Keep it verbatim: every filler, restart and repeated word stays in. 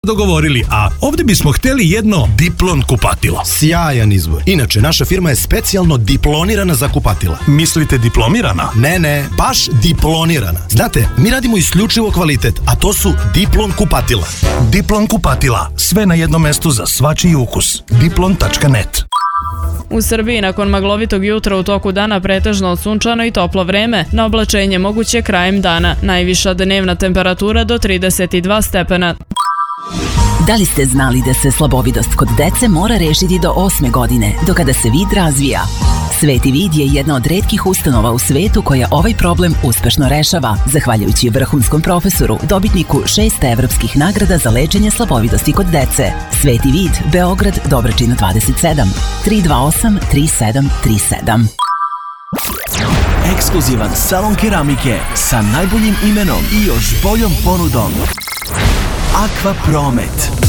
dogovorili, a ovdje bismo htjeli jedno Diplon kupatilo. Sjajan izbor. Inače, naša firma je specijalno diplonirana za kupatila. Mislite diplomirana? Ne, ne, baš diplonirana. Znate, mi radimo isključivo kvalitet, a to su Diplon kupatila. Diplon kupatila. Sve na jednom mestu za svačiji ukus. diplon tačka net. U Srbiji nakon maglovitog jutra u toku dana pretežno sunčano i toplo vreme, na oblačenje moguće krajem dana. Najviša dnevna temperatura do trideset dva stepena. Da li ste znali da se slabovidost kod dece mora rešiti do osme godine, do kada se vid razvija? Sveti vid je jedna od retkih ustanova u svetu koja ovaj problem uspešno rešava, zahvaljujući vrhunskom profesoru, dobitniku šest evropskih nagrada za lečenje slabovidosti kod dece. Sveti vid, Beograd, Dobračina dvadeset sedam, tri dva osam tri sedam tri sedam. Ekskluzivan salon keramike sa najboljim imenom i još boljom ponudom. Aqua Promet.